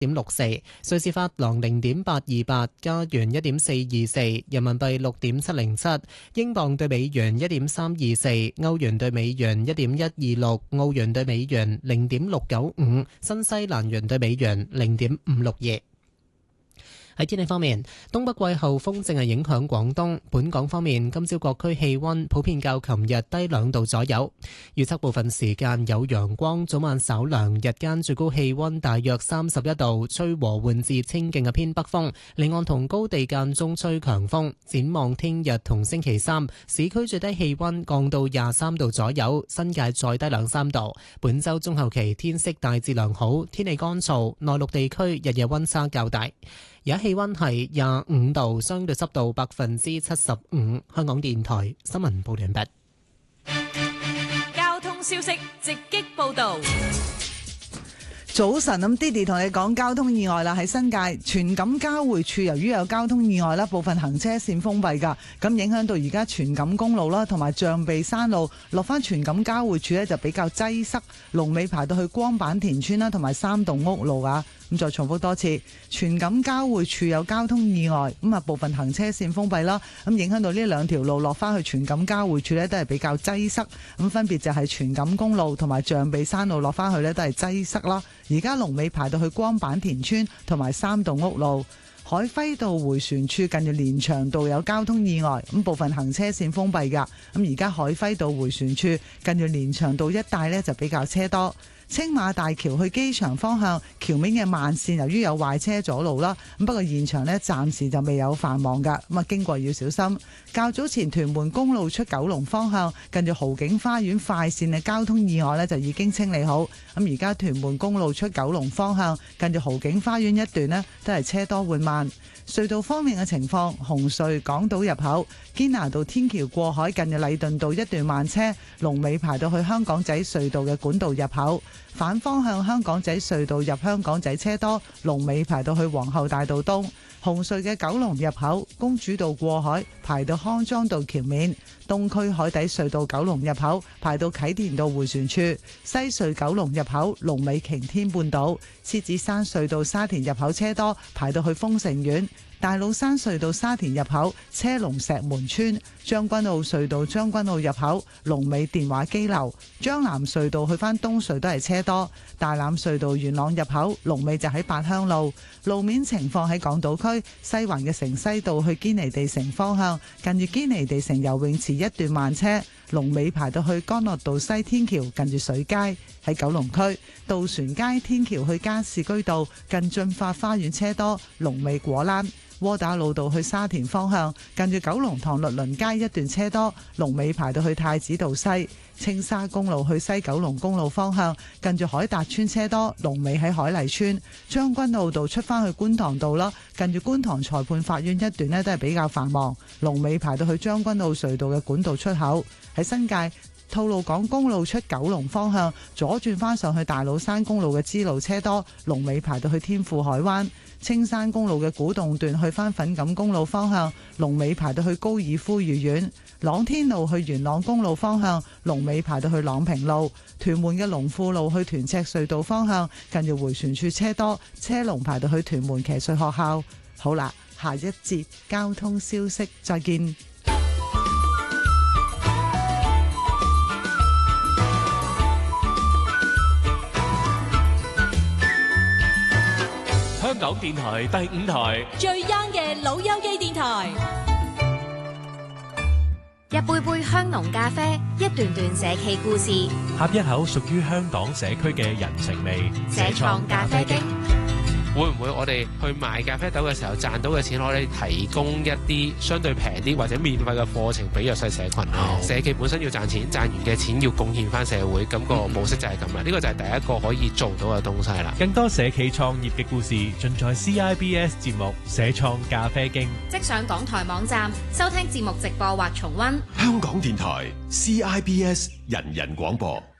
1.64，瑞士法郎0.828，加元1.424，人民幣6.707，英鎊對美元1.324，歐元對美元1.126，澳元對美元0.695，新西蘭元對美元0.562。喺天氣方面，東北季候風正係影響廣東。本港方面，今朝各區氣溫普遍較琴日低2度左右。預測部分時間有陽光，早晚稍涼，日間最高氣溫大約31度，吹和緩至清勁嘅偏北風。離岸同高地間中吹強風。展望聽日同星期三，市區最低氣溫降到23度左右，新界再低2-3度。本週中後期天色大致良好，天氣乾燥，內陸地區日夜溫差較大。而家氣溫係25度，相對濕度75%。香港電台新聞報道完畢。 交通消息直擊報道。 早晨，咁 Didi 同你講交通意外啦，喺新界荃錦交匯處，由於有交通意外啦，部分行車線封閉噶，咁影響到而家荃錦公路啦，同埋象鼻山路落翻荃錦交匯處呢，就比較擠塞，龍尾排到去光板田村啦，同埋三棟屋路啊。咁再重複多次，荃錦交匯處有交通意外，咁啊部分行車線封閉啦，咁影響到呢兩條路落翻去荃錦交匯處呢，都係比較擠塞，咁分別就係荃錦公路同埋象鼻山路落翻去呢，都係擠塞啦。而家龍尾排到去光板田村同埋三棟屋路。海輝道迴旋處近住連翔道有交通意外，咁部分行車線封閉㗎。咁而家海輝道迴旋處近住連翔道一帶呢，就比較車多。青馬大橋去機場方向橋面嘅慢線，由於有壞車阻路啦，咁不過現場呢，暫時就未有繁忙㗎，咁啊經過要小心。較早前屯門公路出九龍方向近住豪景花園快線嘅交通意外呢，就已經清理好，咁而家屯門公路出九龍方向近住豪景花園一段呢，都係車多緩慢。隧道方面嘅情況，紅隧港島入口堅拿道天橋過海近住禮頓道一段慢車，龍尾排到去香港仔隧道嘅管道入口。反方向香港仔隧道入香港仔車多，龍尾排到去皇后大道東。紅隧嘅九龍入口公主道過海排到康莊道橋面，東區海底隧道九龍入口排到啟田道迴旋處，西隧九龍入口龍尾擎天半島，獅子山隧道沙田入口車多排到去豐盛苑，大老山隧道沙田入口車龍石門村，將軍澳隧道將軍澳入口龍尾電話機樓，將南隧道去返東隧都係車多，大欖隧道元朗入口龍尾就喺八鄉路。路面情況喺港島區西環嘅城西道去堅尼地城方向，近住堅尼地城游泳池一段慢車，龍尾排到去干諾道西天橋近住水街。喺九龍區渡船街天橋去加士居道近駿發花園車多，龍尾果欄。窩打老道去沙田方向近住九龍塘律倫街一段車多，龍尾排到去太子道西。青沙公路去西九龍公路方向近住海達村車多，龍尾喺海麗村。將軍澳道出返去觀塘道啦，近住觀塘裁判法院一段呢都係比較繁忙，龍尾排到去將軍澳隧道嘅管道出口。喺新界吐露港公路出九龍方向左轉返上去大老山公路嘅支路車多，龍尾排到去天富海灣。青山公路嘅古洞段去返粉錦公路方向，龍尾排到去高爾夫御苑。朗天路去元朗公路方向，龍尾排到去朗平路。屯門嘅龍富路去屯赤隧道方向，近住迴旋處車多，車龍排到去屯門騎術學校。好啦，下一節交通消息再見。 香港電台第5台最 young 嘅老友記電台， 一杯杯香濃咖啡，一段段社企故事， 呷一口屬於香港社區嘅人情味。 社創咖啡經。 會唔會我哋去賣咖啡豆嘅時候賺到嘅錢，可以提供一啲相對平啲或者免費嘅課程俾弱勢社群？社企本身要賺錢，賺完嘅錢要貢獻翻社會，咁個模式就係咁啦。呢個就係第一個可以做到嘅東西啦。 更多社企創業嘅故事，盡在 CIBS 節目《社創咖啡經》。 即上港台網站收聽節目直播或重溫。 香港電台 CIBS 人人廣播。